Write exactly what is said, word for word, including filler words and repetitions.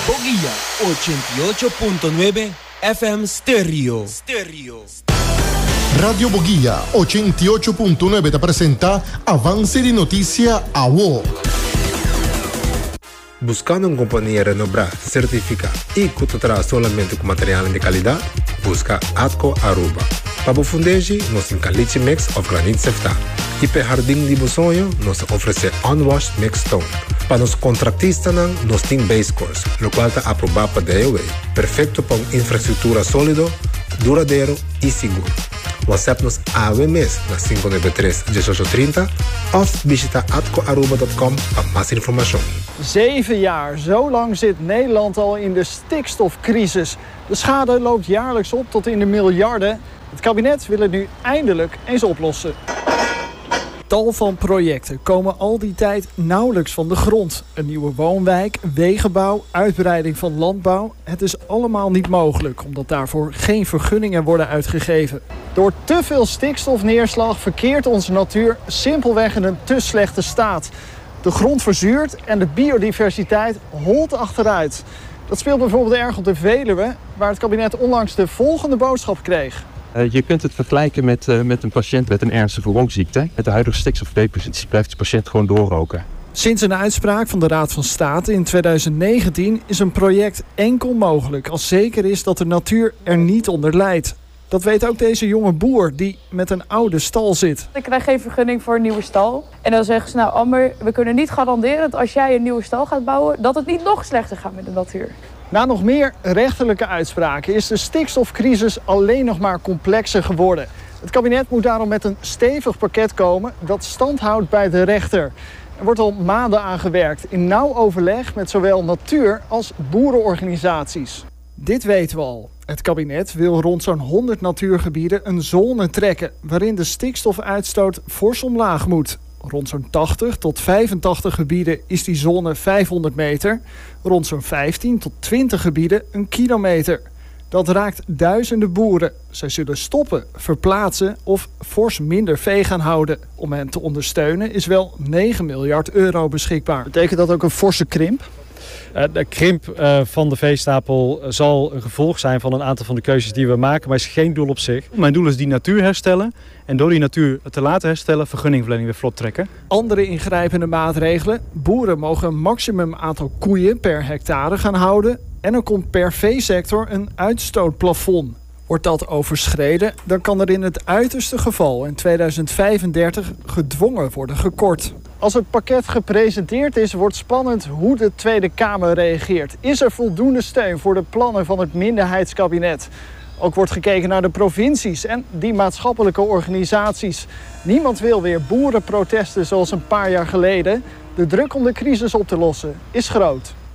Bogia ochenta y ocho punto nueve F M Stereo. Stereo. Radio Bogia ochenta y ocho punto nueve te presenta Avance de Noticia A W O. Buscando uma companhia renombrada, certificada e que te traz somente com material de qualidade, busca Atco Aruba. Para o fundejo, nós temos caliche mix of granite sefta. E para o jardim de sonho, nós oferecemos unwashed mix stone. Para os contratistas, nós temos base course, o qual está aprovado para D O A. Perfeito para uma infraestrutura sólida, duradouro e seguro. WhatsApp-nos A W M S na cinco nove três, um oito três zero of visita atco aruba punt com para mais informação. Zeven jaar, zo lang zit Nederland al in de stikstofcrisis. De schade loopt jaarlijks op tot in de miljarden. Het kabinet wil het nu eindelijk eens oplossen. Tal van projecten komen al die tijd nauwelijks van de grond. Een nieuwe woonwijk, wegenbouw, uitbreiding van landbouw. Het is allemaal niet mogelijk, omdat daarvoor geen vergunningen worden uitgegeven. Door te veel stikstofneerslag verkeert onze natuur simpelweg in een te slechte staat. De grond verzuurt en de biodiversiteit holt achteruit. Dat speelt bijvoorbeeld erg op de Veluwe, waar het kabinet onlangs de volgende boodschap kreeg. Je kunt het vergelijken met, uh, met een patiënt met een ernstige longziekte. Met de huidige stikstofdepositie blijft de patiënt gewoon doorroken. Sinds een uitspraak van de Raad van State in twintig negentien is een project enkel mogelijk als zeker is dat de natuur er niet onder lijdt. Dat weet ook deze jonge boer die met een oude stal zit. Ik krijg geen vergunning voor een nieuwe stal. En dan zeggen ze, nou Amber, we kunnen niet garanderen dat als jij een nieuwe stal gaat bouwen, dat het niet nog slechter gaat met de natuur. Na nog meer rechterlijke uitspraken is de stikstofcrisis alleen nog maar complexer geworden. Het kabinet moet daarom met een stevig pakket komen dat stand houdt bij de rechter. Er wordt al maanden aan gewerkt in nauw overleg met zowel natuur- als boerenorganisaties. Dit weten we al. Het kabinet wil rond zo'n honderd natuurgebieden een zone trekken waarin de stikstofuitstoot fors omlaag moet. Rond zo'n tachtig tot vijfentachtig gebieden is die zone vijfhonderd meter. Rond zo'n vijftien tot twintig gebieden een kilometer. Dat raakt duizenden boeren. Zij zullen stoppen, verplaatsen of fors minder vee gaan houden. Om hen te ondersteunen is wel negen miljard euro beschikbaar. Betekent dat ook een forse krimp? Uh, de krimp uh, van de veestapel zal een gevolg zijn van een aantal van de keuzes die we maken, maar is geen doel op zich. Mijn doel is die natuur herstellen en door die natuur te laten herstellen vergunningverlening weer vlot trekken. Andere ingrijpende maatregelen. Boeren mogen een maximum aantal koeien per hectare gaan houden en er komt per veesector een uitstootplafond. Wordt dat overschreden, dan kan er in het uiterste geval in tweeduizend vijfendertig gedwongen worden gekort. Als het pakket gepresenteerd is, wordt spannend hoe de Tweede Kamer reageert. Is er voldoende steun voor de plannen van het minderheidskabinet? Ook wordt gekeken naar de provincies en die maatschappelijke organisaties. Niemand wil weer boerenprotesten zoals een paar jaar geleden. De druk om de crisis op te lossen is groot.